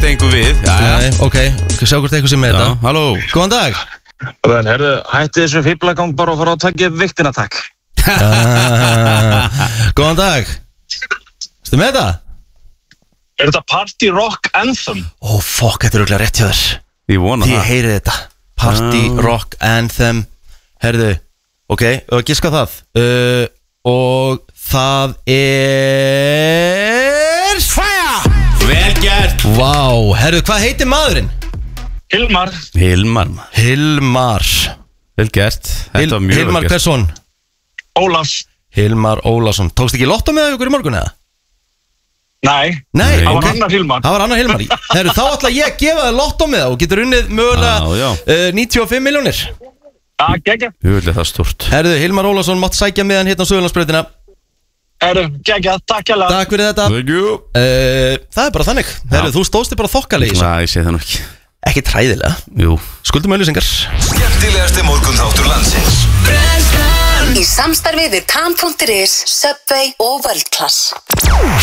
bæta einhver við. Nei, ok, sjá hvort eitthvað sem með þetta. Halló. Góðan dag. Herðu, hætti þessu fíblagang bara og fara að taka viktina, takk. Góðan dag. Stu með þetta? Þetta Party Rock Anthem? Fuck, þetta örugglega rétt hjá þér. Ég vona það. Ég heyri þetta. Party Rock Anthem. Herðu, ok, og giska það. Og það er... Vel gert. Vá, herðu, hvað heitir maðurinn? Hilmar. Hilmar. Vel gert. Þetta var mjög vel Hilmar gert. Persson. Ólafs. Hilmar Ólafsson. Tókst ekki lottó með ykkur í morgun eða? Nei, það var annar Hilmar. Það var annar Hilmar. Herru, þá ætla ég að gefa þér lottó með það og getur unnið mögulega 95 milljónir. Já, geggja. Jú, það er stort. Herru, Hilmar Ólafsson mátt sækja með hann hérna á Suðurlandsbrautina. Herru, geggja, takk hjá það. Takk fyrir þetta. Thank you. Það er bara þannig. Herru, þú stóðst bara þokkalegi. Nei, ég segi það nú ekki. Ekki træðilega. Jú. Skuldum auðlýsingar. Skemmtilegasti morgunþáttur landsins. Í samstarfi við Tam.is, Subway og World Class.